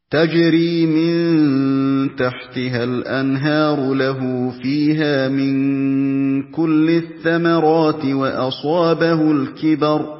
تَجْرِي مِن تَحْتِهَا الْأَنْهَارُ لَهُ فِيهَا مِن كُلِّ الثَّمَرَاتِ وَأَصَابَهُ الْكِبَرُ